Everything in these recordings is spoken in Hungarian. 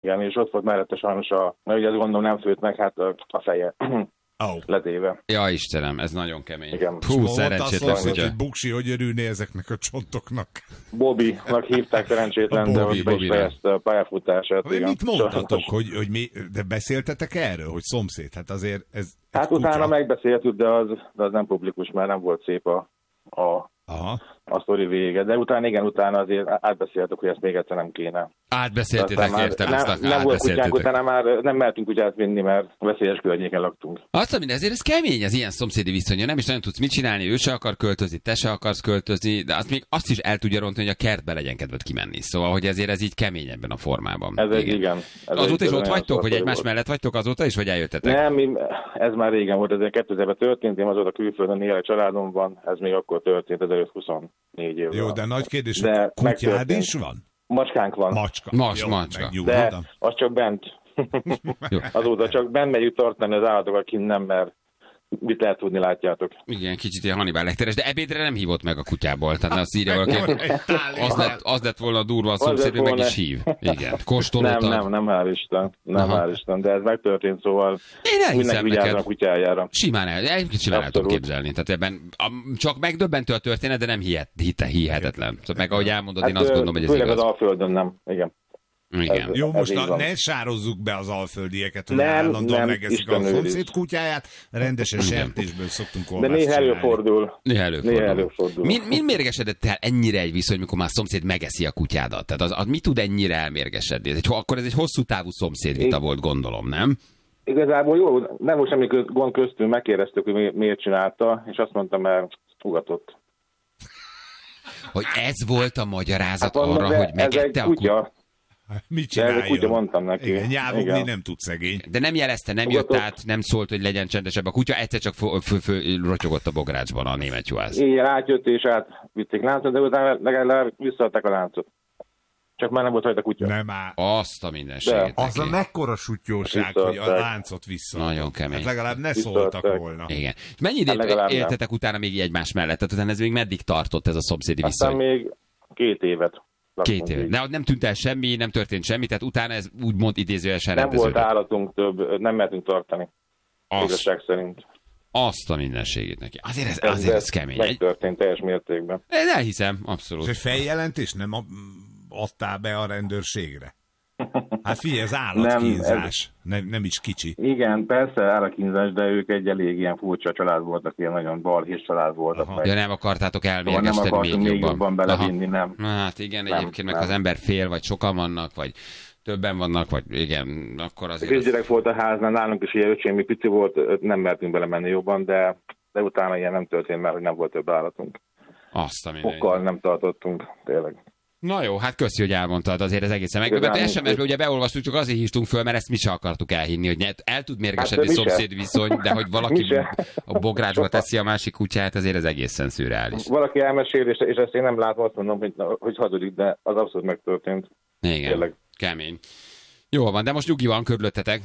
Igen, és ott volt mellette sajnos mert ugye azt gondolom nem főtt meg, hát a feje letéve. Ja, Istenem, ez nagyon kemény. Igen. Hú, szerencsétlen kutya. Hogy Buksi, hogy örülné ezeknek a csontoknak. Bobbynak hívták szerencsétlen, de hogy be is fejezte a pályafutását. Mit mondtatok, hogy de beszéltetek erről, hogy szomszéd? Hát azért ez hát utána megbeszéltük, de az nem publikus, mert nem volt szép a sztori vége. De utána azért átbeszéltük, hogy ezt még egyszer nem kéne. Átbeszéltétek, értem. Nem volt kutyánk, utána már nem mehetünk kutyát vinni, mert veszélyes környéken laktunk. Azt mondom, ezért ez kemény, az ilyen szomszédi viszonya. Nem is nagyon tudsz mit csinálni, ő se akar költözni, te se akarsz költözni, de azt is el tudja rontani, hogy a kertbe legyen kedved kimenni. Szóval, hogy ezért ez így kemény ebben a formában. Igen. Azóta is ott vagytok, hogy egymás mellett vagytok azóta is, vagy eljöttetek? Nem, ez már régen volt, ez 2000-ben történt, én azóta külföldön élek családom, ez még akkor történt, 24 évvel. Jó, de nagy kérdés, hogy kutyád is van? Macskánk van. Macska. De az csak bent. Azóta csak bent megyünk tartani az állatokat, kint nem, mert mit lehet tudni, látjátok. Igen, kicsit ilyen Hannibal Lecteres, de ebédre nem hívott meg a kutyából. Tehát azt írja valaki, az lett volna durva a szomszéd, hogy meg is hív. Igen, kóstolótad. Nem, hál' Isten, de ez megtörtént, szóval mindenki vigyázzon a kutyájára. Simán el tudom képzelni. Tehát ebben csak megdöbbentő a történet, de nem hihetetlen. Szóval meg ahogy elmondod, én azt gondolom, hogy ez igaz. Főleg az Alföldön nem, igen. Igen. Jó, most ne sározzuk be az alföldieket, hogy állandóan megeszik a szomszéd kutyáját, rendesen sertésből szoktunk olvást. De néha előfordul. Mi mérgesedett el ennyire egy viszony, mikor már a szomszéd megeszi a kutyádat? Tehát az mi tud ennyire elmérgesedni? Akkor ez egy hosszú távú szomszédvita volt, gondolom, nem? Igazából jó, nem volt semmi gond köztünk, megkérdeztük, hogy miért csinálta, és azt mondta, mert ugatott. Hogy ez volt a magyarázat arra, hogy megette a kutyát? Mit csináljon? Úgy mondtam neki. Igen, nyávogni nem tud szegény. De nem jelezte, nem jött át, nem szólt, hogy legyen csendesebb a kutya, egyszer csak rotyogott a bográcsban a német juhász. Igen, átjött és átvitték láncot, de utána legalább visszaadták a láncot. Csak már nem volt rajta kutya. Nem áll. Azt a mindenséget. Az a mekkora sutyóság, hogy a láncot visszaadták. Nagyon kemény. Hát legalább ne szóltak volna. Igen. És mennyi időt éltetek utána még egymás mellett? Tehát utána ez még meddig tartott ez a szomszédi viszony? Aztán még 2 évet. 2 év. De nem tűnt el semmi, nem történt semmi, tehát utána ez úgymond idézőjelesen rendeződött. Nem volt állatunk több, nem mehetünk tartani. Igazság szerint. Azt a mindenségét neki. Azért ez kemény. Megtörtént teljes mértékben. Elhiszem, abszolút. És egy feljelentés nem adtál be a rendőrségre? Hát figyelj, ez állatkínzás. Nem is kicsi. Igen, persze állatkínzás, de ők egy elég ilyen furcsa család voltak, ilyen nagyon balhés család voltak. Ja, nem akartátok elmérgesteni még jobban belevinni, nem. Hát igen, egyébként meg az ember fél, vagy sokan vannak, vagy többen vannak, vagy igen, akkor azért... Kisgyerek volt a háznál, nálunk is ilyen öcsém, mi pici volt, nem mertünk belemenni jobban, de utána ilyen nem történt, mert hogy nem volt több állatunk. Azt a mindenit. Fokkal nem tartottunk, tényleg. Na jó, hát köszi, hogy elmondtad, azért ez egészen megdöbbentő. SMS-ben ugye beolvastuk, csak azért hívtunk föl, mert ezt mi sem akartuk elhinni, hogy el tud mérgesedni szomszéd viszony, de hogy valaki a bográcsba teszi a másik kutyát, azért ez egészen szürreális. Valaki elmesél, és ezt én nem látom, azt mondom, hogy hazudik, de az abszolút megtörtént. Igen, tényleg. Kemény. Jó van, de most nyugi van körülöttetek.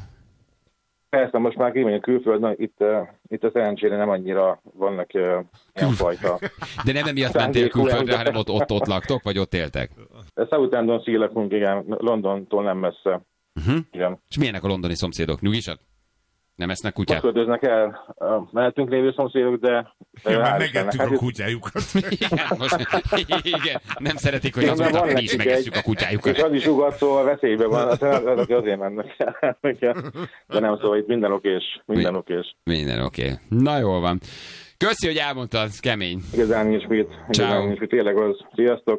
Persze, most már kimegyünk külföldön, itt a szerencsére nem annyira vannak ilyen fajta. De nem emiatt mentél külföldre, hanem ott laktok, vagy ott éltek? Southampton lakunk, igen, Londontól nem messze. Igen. És milyenek a londoni szomszédok? Nyugisak? Nem esznek kutyát? Most költöznek el, mehetünk lévő szomszédok, de... Megettük a kutyájukat. Igen, nem szeretik, hogy azóta mi is megesszük a kutyájukat. És az is ugat, szóval veszélyben van, azért mennek. De nem, szóval itt minden okés. Minden oké. Na jól van. Köszi, hogy elmondtad, kemény. Igazán nincs mit. Tényleg az. Sziasztok.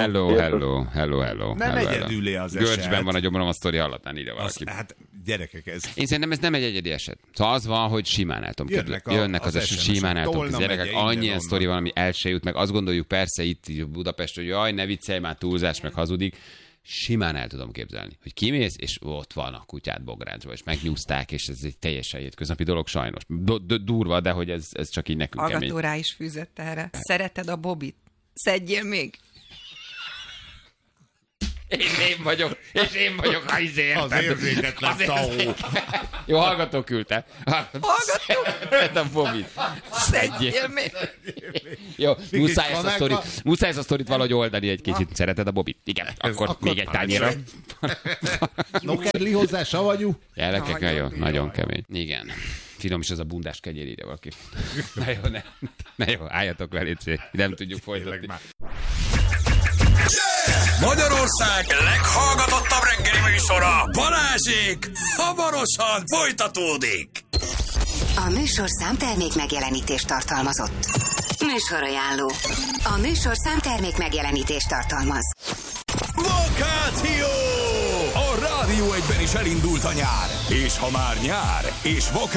Hello. Nem egyedüli az eset. Görcsben van a gyomrom, a sztori hallatán, ide valaki. Hát gyerekek ez. Én szerintem ez nem egy egyedi eset. Szóval az van, hogy simán el tudom képzelni. Jönnek az simán el tudom képzelni. Gyerekek, annyi ilyen sztori van, ami el se jut, meg azt gondoljuk persze itt Budapesten, hogy jaj, ne viccelj már, túlzás, meg hazudik. Simán el tudom képzelni, hogy kimész, és ott van a kutyát bográcsba, és megnyúzták, és ez egy teljesen hétköznapi dolog sajnos. Durva, de hogy ez csak így nekünk kemény. Agató rá is fűzött erre. Szereted a Bobit? Szedjél még! És én vagyok a az érzéketlen tahó. Jó, hallgató küldte. Hallgató? A Bobit. Szedjél még. Jó, muszáj ezt a sztorit valahogy oldani egy kicsit. Szereted a Bobit? Igen, akkor még egy tányérra. No kedli hozzá, savanyú. Gyerekek, nagyon kemény. Igen. Finom is az a bundás kegyér, írja valaki. Na jó, álljatok le, légy, nem tudjuk folytatni. Magyarország leghallgatottabb reggeli műsora, Balázsék hamarosan folytatódik. A műsorszám termék megjelenítést tartalmazott. Műsorajánló. A műsorszám termék megjelenítést tartalmaz. Vakáció! A Rádió 1-ben is elindult a nyár. És ha már nyár, és